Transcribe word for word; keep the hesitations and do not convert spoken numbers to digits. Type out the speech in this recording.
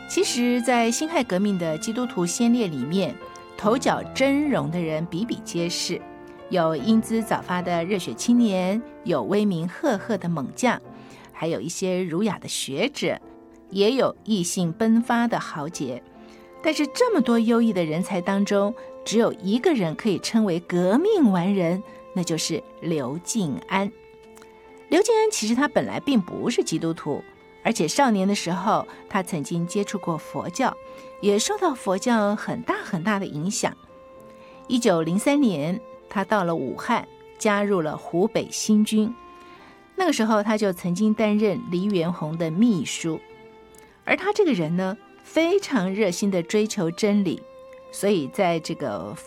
其实在辛亥革命的基督徒先烈里面，头角峥嵘的人比比皆是，有英姿早发的热血青年，有威名赫赫的猛将，还有一些儒雅的学者，也有异性奔发的豪杰。但是这么多优异的人才当中，只有一个人可以称为革命完人，那就是刘敬安。刘敬安其实他本来并不是基督徒，而且少年的时候他曾经接触过佛教，也受到佛教很大很大的影响。一九零三年他到了武汉，加入了湖北新军。那个时候他就曾经担任黎元洪的秘书。而他这个人呢，非常热心的追求真理，所以在这个